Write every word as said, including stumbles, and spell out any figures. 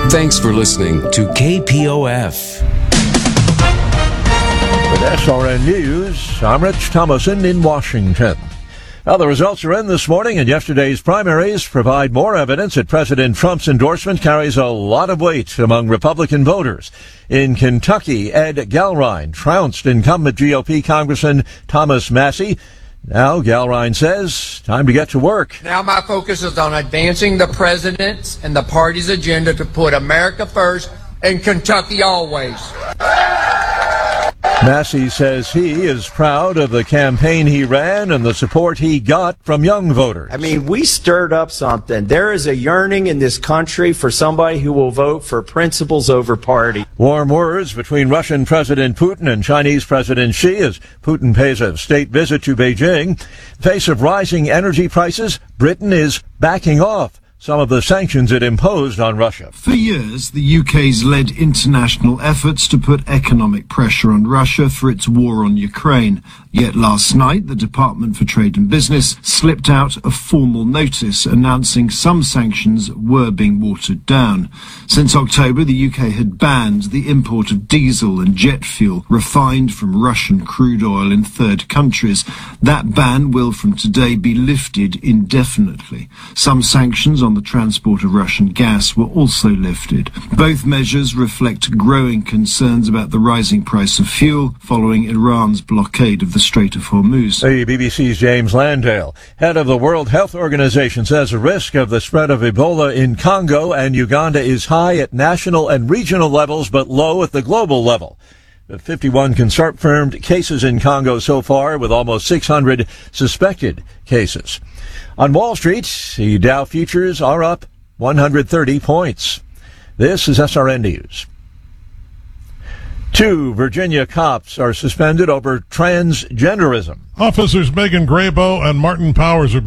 Thanks for listening to K P O F. With S R N News, I'm Rich Thomason in Washington. Now, the results are in this morning, and yesterday's primaries provide more evidence that President Trump's endorsement carries a lot of weight among Republican voters. In Kentucky, Ed Galrine trounced incumbent G O P Congressman Thomas Massie. Now, Galrine says, time to get to work. Now my focus is on advancing the president's and the party's agenda to put America first and Kentucky always. Massie says he is proud of the campaign he ran and the support he got from young voters. I mean, we stirred up something. There is a yearning in this country for somebody who will vote for principles over party. Warm words between Russian President Putin and Chinese President Xi as Putin pays a state visit to Beijing. In the face of rising energy prices, Britain is backing off some of the sanctions it imposed on Russia. For years, the U K's led international efforts to put economic pressure on Russia for its war on Ukraine. Yet last night, the Department for Trade and Business slipped out a formal notice announcing some sanctions were being watered down. Since October, the U K had banned the import of diesel and jet fuel refined from Russian crude oil in third countries. That ban will from today be lifted indefinitely. Some sanctions on the transport of Russian gas were also lifted. Both measures reflect growing concerns about the rising price of fuel following Iran's blockade of the Strait of Hormuz. The B B C's James Landale, head of the World Health Organization, says the risk of the spread of Ebola in Congo and Uganda is high at national and regional levels, but low at the global level. The fifty-one confirmed cases in Congo so far, with almost six hundred suspected cases. On Wall Street, the Dow futures are up one hundred thirty points. This is S R N News. Two Virginia cops are suspended over transgenderism. Officers Megan Graybo and Martin Powers are